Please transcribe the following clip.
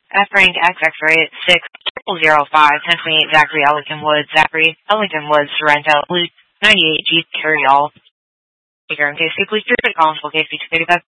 F rank X-ray at 6005, 1028 Zachary Ellington Woods, Sorrento, Blue 98 Jeep Carryall. Speaker in case please do the constable case 235.